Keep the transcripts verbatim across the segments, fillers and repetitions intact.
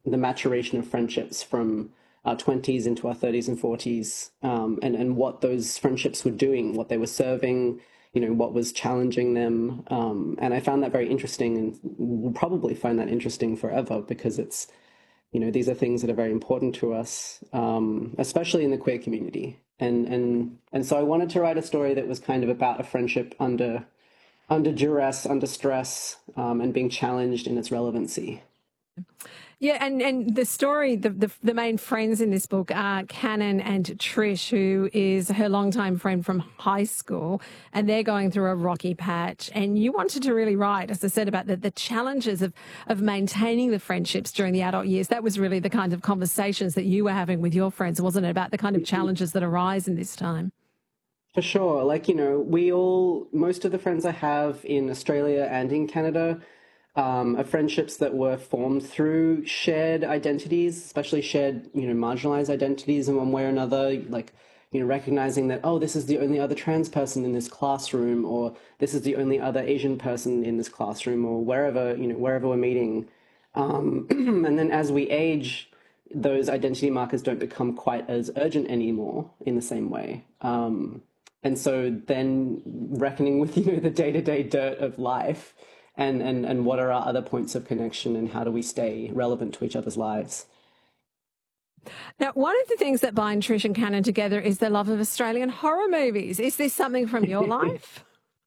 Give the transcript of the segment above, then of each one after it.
the maturation of friendships from our twenties into our thirties and forties, um, and, and what those friendships were doing, what they were serving, you know, what was challenging them. Um, and I found that very interesting, and will probably find that interesting forever, because it's, you know, these are things that are very important to us, um, especially in the queer community. And, and, and so I wanted to write a story that was kind of about a friendship under, under duress, under stress, um, and being challenged in its relevancy. Yeah, and, and the story, the, the the main friends in this book are Cannon and Trish, who is her longtime friend from high school, and they're going through a rocky patch. And you wanted to really write, as I said, about the, the challenges of, of maintaining the friendships during the adult years. That was really the kind of conversations that you were having with your friends, wasn't it, about the kind of challenges that arise in this time? For sure. Like, you know, we all, most of the friends I have in Australia and in Canada, um, are friendships that were formed through shared identities, especially shared, you know, marginalized identities in one way or another. Like, you know, recognizing that, oh, this is the only other trans person in this classroom, or this is the only other Asian person in this classroom, or wherever, you know, wherever we're meeting. Um, and then as we age, those identity markers don't become quite as urgent anymore in the same way. Um, and so then reckoning with, you know, the day-to-day dirt of life, and, and, and what are our other points of connection, and how do we stay relevant to each other's lives. Now, one of the things that bind Trish and Cannon together is their love of Australian horror movies. Is this something from your life?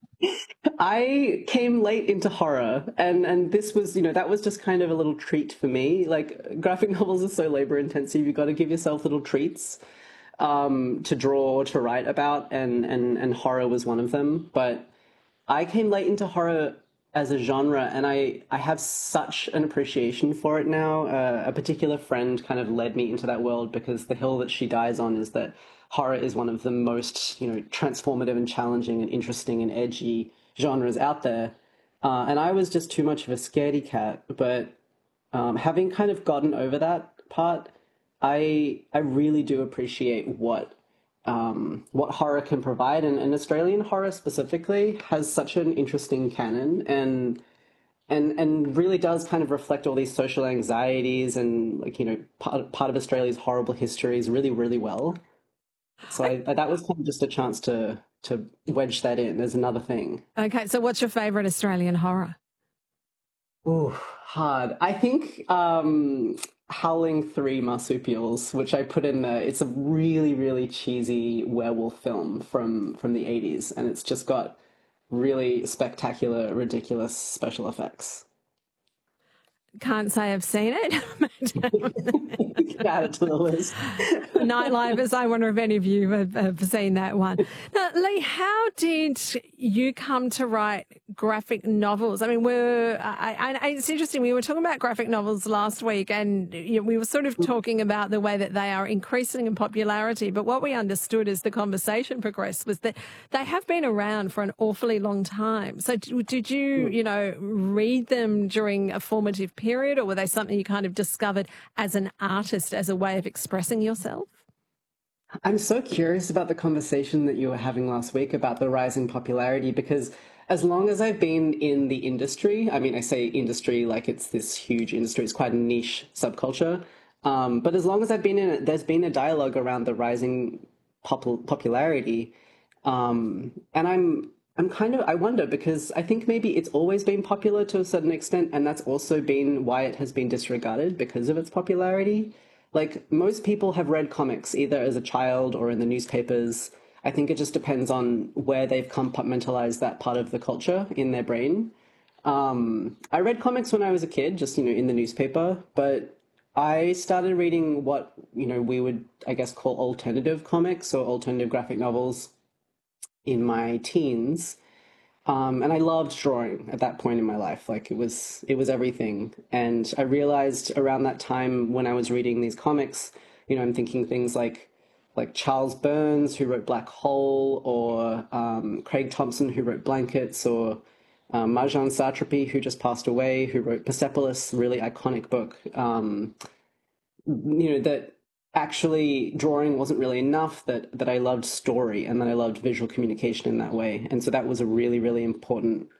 I came late into horror, and, and this was, you know, that was just kind of a little treat for me. Like, graphic novels are so labor intensive, you've got to give yourself little treats um, to draw, to write about, and, and, and horror was one of them. But I came late into horror as a genre, and I, I have such an appreciation for it now. Uh, a particular friend kind of led me into that world, because the hill that she dies on is that horror is one of the most, you know, transformative and challenging and interesting and edgy genres out there. Uh, and I was just too much of a scaredy cat. But um, having kind of gotten over that part, I I really do appreciate what um, what horror can provide, and, and Australian horror specifically has such an interesting canon, and and and really does kind of reflect all these social anxieties, and, like, you know, part, part of Australia's horrible histories really, really well. So I, that was kind of just a chance to to wedge that in as another thing. Okay, so what's your favourite Australian horror? Ooh, hard. I think um, Howling Three Marsupials, which I put in there. It's a really, really cheesy werewolf film from from the eighties, and it's just got really spectacular, ridiculous special effects. Can't say I've seen it. Add it to the list. Nightlivers, I wonder if any of you have, have seen that one. Now, Lee, how did you come to write graphic novels? I mean, we're, I, I, it's interesting, we were talking about graphic novels last week, and you know, we were sort of talking about the way that they are increasing in popularity, but what we understood as the conversation progressed was that they have been around for an awfully long time. So did you, you know, read them during a formative period, or were they something you kind of discovered as an artist, as a way of expressing yourself? I'm so curious about the conversation that you were having last week about the rise in popularity, because as long as I've been in the industry, I mean, I say industry like it's this huge industry, it's quite a niche subculture. Um, but as long as I've been in it, there's been a dialogue around the rising pop- popularity. Um, and I'm I'm kind of, I wonder, because I think maybe it's always been popular to a certain extent, and that's also been why it has been disregarded, because of its popularity. Like, most people have read comics either as a child or in the newspapers. I think it just depends on where they've compartmentalized that part of the culture in their brain. Um, I read comics when I was a kid, just, you know, in the newspaper, but I started reading what, you know, we would, I guess, call alternative comics or alternative graphic novels in my teens. Um, and I loved drawing at that point in my life. Like, it was, it was everything. And I realized around that time, when I was reading these comics, you know, I'm thinking things like, like Charles Burns, who wrote Black Hole, or um, Craig Thompson, who wrote Blankets, or um, Marjane Satrapi, who just passed away, who wrote Persepolis, really iconic book. Um, you know, that actually drawing wasn't really enough, that that I loved story, and that I loved visual communication in that way. And so that was a really, really important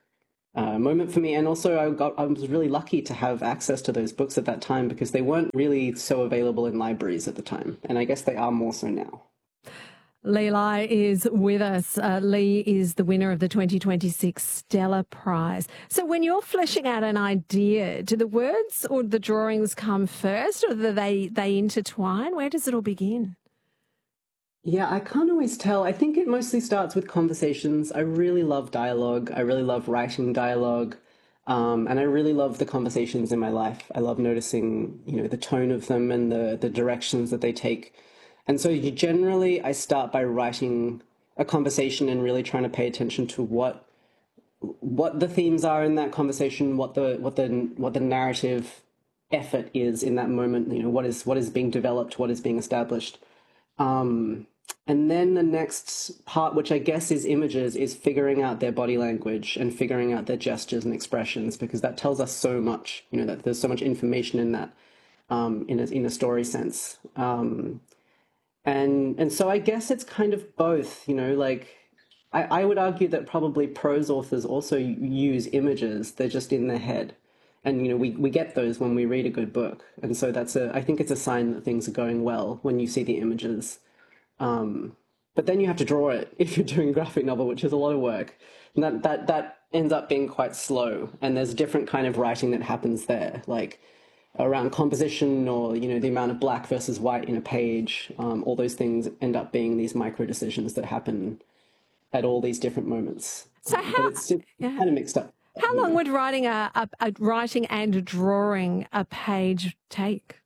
uh, moment for me. And also, I got I was really lucky to have access to those books at that time because they weren't really so available in libraries at the time, and I guess they are more so now. Lee Lai is with us. Uh, Lee is the winner of the twenty twenty-six Stella Prize. So when you're fleshing out an idea, do the words or the drawings come first, or do they, they intertwine? Where does it all begin? Yeah, I can't always tell. I think it mostly starts with conversations. I really love dialogue. I really love writing dialogue. Um, and I really love the conversations in my life. I love noticing, you know, the tone of them and the, the directions that they take. And so you generally, I start by writing a conversation and really trying to pay attention to what what the themes are in that conversation, what the what the what the narrative effort is in that moment. You know, what is what is being developed, what is being established. Um, and then the next part, which I guess is images, is figuring out their body language and figuring out their gestures and expressions, because that tells us so much. You know, that there's so much information in that, um, in a in a story sense. Um, and and so I guess it's kind of both. You know, like I, I would argue that probably prose authors also use images. They're just in their head. And, you know, we, we get those when we read a good book. And so that's a, I think it's a sign that things are going well when you see the images. Um, but then you have to draw it if you're doing a graphic novel, which is a lot of work. And that, that, that ends up being quite slow. And there's a different kind of writing that happens there, like around composition or, you know, the amount of black versus white in a page. Um, all those things end up being these micro decisions that happen at all these different moments. So Um, how, but it's just yeah. kind of mixed up. How long would writing a, a, a writing and drawing a page take?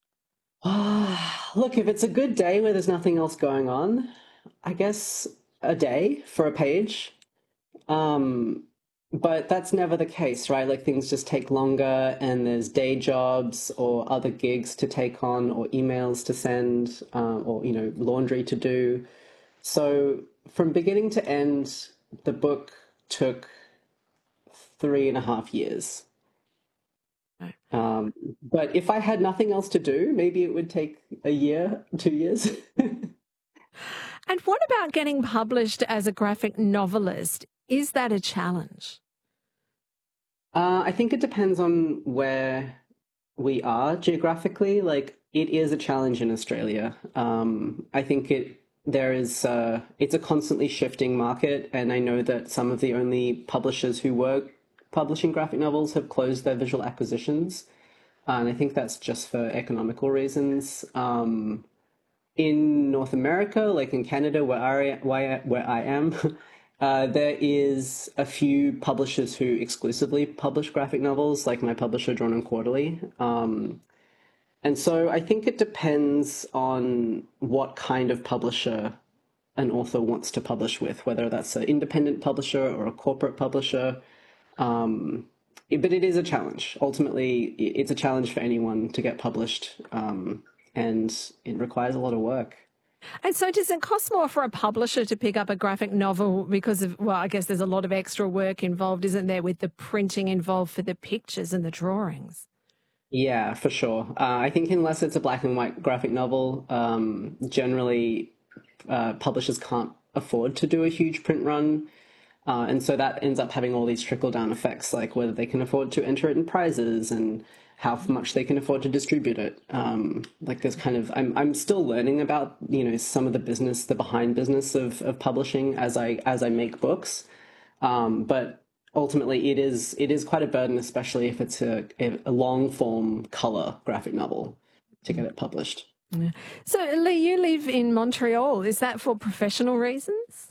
Ah, look, if it's a good day where there's nothing else going on, I guess a day for a page. Um, but that's never the case, right? Like things just take longer, and there's day jobs or other gigs to take on, or emails to send, um, or you know, laundry to do. So from beginning to end, the book took three and a half years. Um, but if I had nothing else to do, maybe it would take a year, two years. And what about getting published as a graphic novelist? Is that a challenge? Uh, I think it depends on where we are geographically. Like, it is a challenge in Australia. Um, I think it there is uh, it's a constantly shifting market, and I know that some of the only publishers who were publishing graphic novels have closed their visual acquisitions, uh, and I think that's just for economical reasons. Um, in North America, like in Canada, where I where I am, uh, there is a few publishers who exclusively publish graphic novels, like my publisher, Drawn and Quarterly. Um, and so I think it depends on what kind of publisher an author wants to publish with, whether that's an independent publisher or a corporate publisher. Um, but it is a challenge. Ultimately, it's a challenge for anyone to get published, um, and it requires a lot of work. And so does it cost more for a publisher to pick up a graphic novel because of, well, I guess there's a lot of extra work involved, isn't there, with the printing involved for the pictures and the drawings? Yeah, for sure. Uh, I think unless it's a black and white graphic novel, um, generally uh, publishers can't afford to do a huge print run. Uh, and so that ends up having all these trickle-down effects, like whether they can afford to enter it in prizes and how much they can afford to distribute it. Um, like there's kind of, I'm I'm still learning about, you know, some of the business, the behind business of of publishing as I as I make books. Um, but ultimately, it is it is quite a burden, especially if it's a, a long form color graphic novel, to get it published. Yeah. So Lee, you live in Montreal. Is that for professional reasons?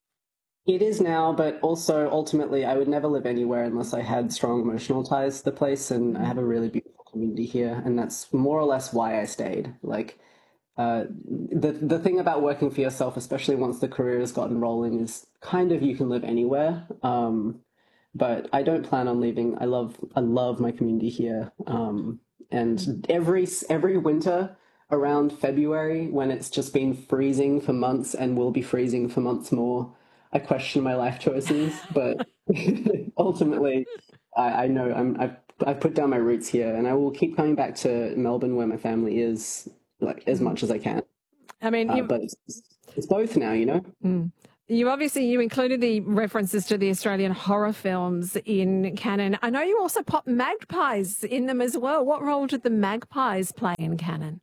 It is now, but also ultimately, I would never live anywhere unless I had strong emotional ties to the place, and I have a really beautiful community here, and that's more or less why I stayed. Like, uh, the the thing about working for yourself, especially once the career has gotten rolling, is kind of you can live anywhere. Um, but I don't plan on leaving. I love I love my community here, um, and every every winter around February, when it's just been freezing for months and will be freezing for months more, I question my life choices, but ultimately, I, I know I'm, I've, I've put down my roots here, and I will keep coming back to Melbourne, where my family is, like as much as I can. I mean, Uh, but it's, it's both now, you know. Mm. You obviously, you included the references to the Australian horror films in canon. I know you also pop magpies in them as well. What role did the magpies play in canon?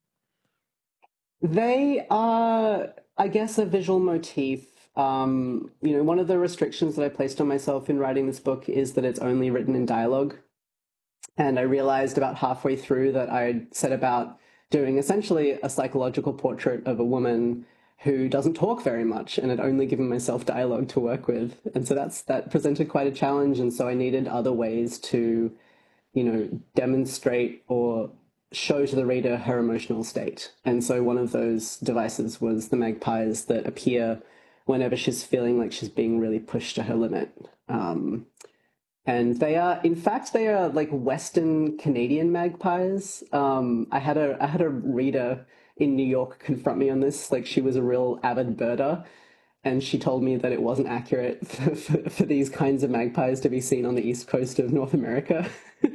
They are, I guess, a visual motif. Um, you know, one of the restrictions that I placed on myself in writing this book is that it's only written in dialogue. And I realized about halfway through that I'd set about doing essentially a psychological portrait of a woman who doesn't talk very much, and had only given myself dialogue to work with. And so that's that presented quite a challenge. And so I needed other ways to, you know, demonstrate or show to the reader her emotional state. And so one of those devices was the magpies that appear whenever she's feeling like she's being really pushed to her limit. Um, and they are, in fact, they are like Western Canadian magpies. Um, I had a I had a reader in New York confront me on this. Like, she was a real avid birder, and she told me that it wasn't accurate for, for, for these kinds of magpies to be seen on the east coast of North America.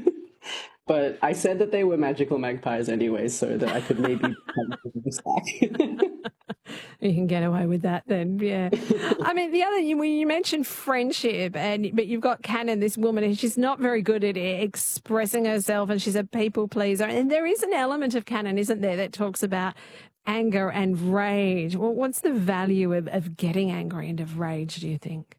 But I said that they were magical magpies anyway, so that I could maybe have this back. You can get away with that then, yeah. I mean, the other, you, you mentioned friendship, and but you've got Canon, this woman, and she's not very good at expressing herself, and she's a people pleaser. And there is an element of Canon, isn't there, that talks about anger and rage. Well, what's the value of, of getting angry and of rage, do you think?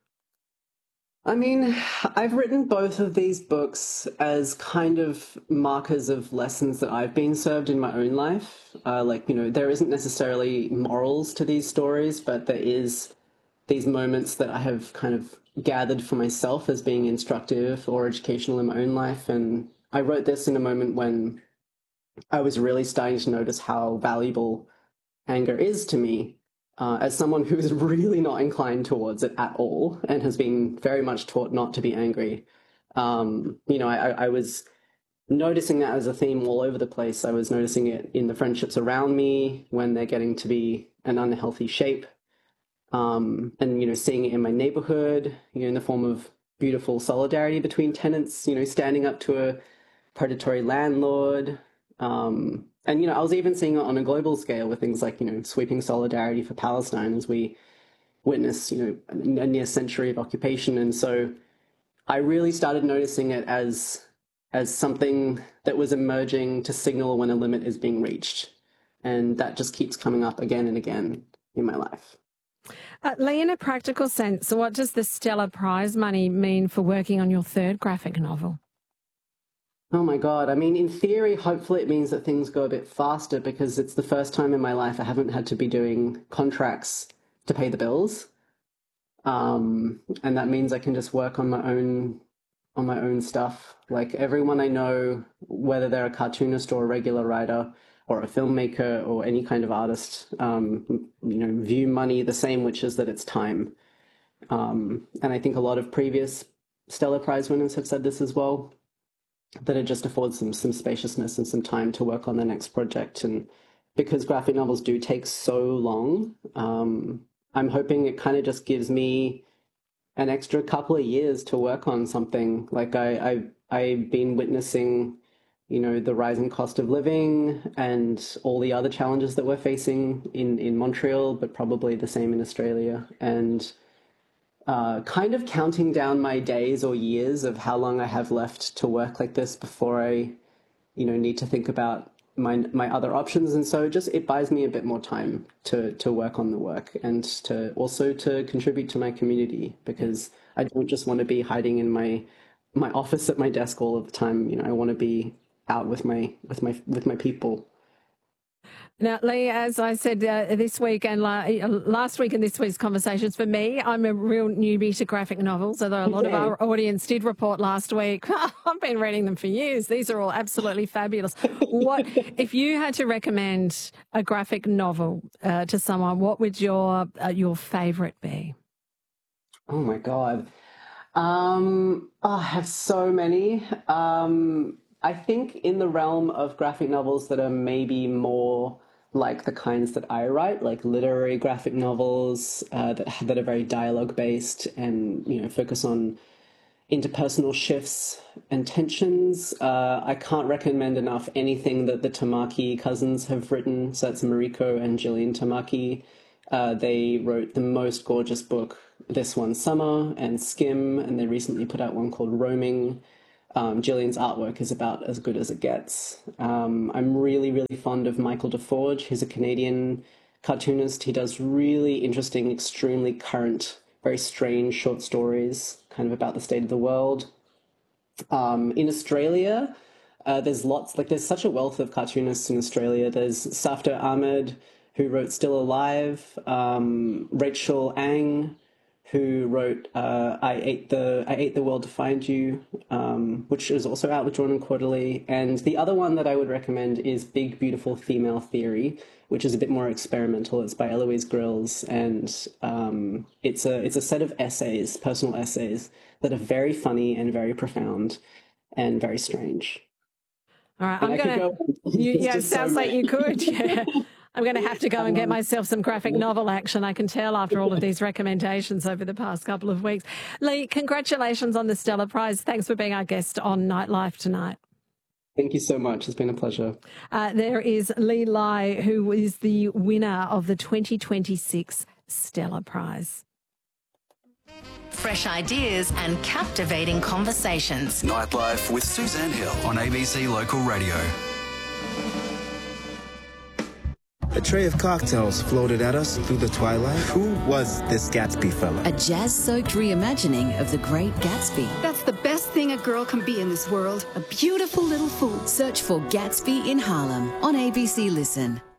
I mean, I've written both of these books as kind of markers of lessons that I've been served in my own life. Uh, like, you know, there isn't necessarily morals to these stories, but there is these moments that I have kind of gathered for myself as being instructive or educational in my own life. And I wrote this in a moment when I was really starting to notice how valuable anger is to me. Uh, as someone who is really not inclined towards it at all and has been very much taught not to be angry. Um, you know, I, I was noticing that as a theme all over the place. I was noticing it in the friendships around me when they're getting to be an unhealthy shape. Um, and, you know, seeing it in my neighborhood, you know, in the form of beautiful solidarity between tenants, you know, standing up to a predatory landlord. Um, And, you know, I was even seeing it on a global scale with things like, you know, sweeping solidarity for Palestine as we witness, you know, a near century of occupation. And so I really started noticing it as as something that was emerging to signal when a limit is being reached. And that just keeps coming up again and again in my life. Uh, Lee, in a practical sense, what does the Stella Prize money mean for working on your third graphic novel? Oh my God. I mean, in theory, hopefully it means that things go a bit faster, because it's the first time in my life I haven't had to be doing contracts to pay the bills. Um, and that means I can just work on my own, on my own stuff. Like, everyone I know, whether they're a cartoonist or a regular writer or a filmmaker or any kind of artist, um, you know, view money the same, which is that it's time. Um, and I think a lot of previous Stella Prize winners have said this as well, that it just affords them some spaciousness and some time to work on the next project. And because graphic novels do take so long, um, I'm hoping it kind of just gives me an extra couple of years to work on something. Like, I, I, I've been witnessing, you know, the rising cost of living and all the other challenges that we're facing in, in Montreal, but probably the same in Australia. And Uh, kind of counting down my days or years of how long I have left to work like this before I, you know, need to think about my my other options. And so just it buys me a bit more time to to work on the work, and to also to contribute to my community, because I don't just want to be hiding in my my office at my desk all of the time. You know, I want to be out with my with my with my people. Now, Lee, as I said uh, this week and la- last week in this week's conversations, for me, I'm a real newbie to graphic novels, although a lot Okay. of our audience did report last week. I've been reading them for years. These are all absolutely fabulous. What if you had to recommend a graphic novel uh, to someone? What would your uh, your favourite be? Oh my God. Um, oh, I have so many. Um, I think in the realm of graphic novels that are maybe more like the kinds that I write, like literary graphic novels uh, that that are very dialogue based and, you know, focus on interpersonal shifts and tensions. Uh, I can't recommend enough anything that the Tamaki cousins have written. So that's Mariko and Gillian Tamaki. Uh, they wrote the most gorgeous book this one summer, and Skim, and they recently put out one called Roaming. Um, Gillian's artwork is about as good as it gets. Um, I'm really, really fond of Michael DeForge. He's a Canadian cartoonist. He does really interesting, extremely current, very strange short stories, kind of about the state of the world. Um, in Australia, uh, there's lots, like there's such a wealth of cartoonists in Australia. There's Safdar Ahmed, who wrote Still Alive, um, Rachel Ang, who wrote uh, I Ate the I Ate the World to Find You, um, which is also out with Drawn and Quarterly. And the other one that I would recommend is Big Beautiful Female Theory, which is a bit more experimental. It's by Eloise Grills, and um, it's a it's a set of essays, personal essays, that are very funny and very profound and very strange. All right, and I'm going go, to... Yeah, it sounds so like you could, yeah. I'm going to have to go and get myself some graphic novel action, I can tell, after all of these recommendations over the past couple of weeks. Lee, congratulations on the Stella Prize. Thanks for being our guest on Nightlife tonight. Thank you so much. It's been a pleasure. Uh, there is Lee Lai, who is the winner of the twenty twenty-six Stella Prize. Fresh ideas and captivating conversations. Nightlife with Suzanne Hill on A B C Local Radio. A tray of cocktails floated at us through the twilight. Who was this Gatsby fella? A jazz-soaked reimagining of The Great Gatsby. That's the best thing a girl can be in this world. A beautiful little fool. Search for Gatsby in Harlem on A B C Listen.